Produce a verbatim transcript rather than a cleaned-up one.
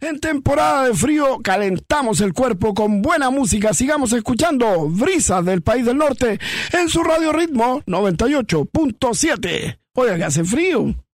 En temporada de frío calentamos el cuerpo con buena música. Sigamos escuchando Brisas del País del Norte en su Radio Ritmo noventa y ocho punto siete. Oiga, que hace frío.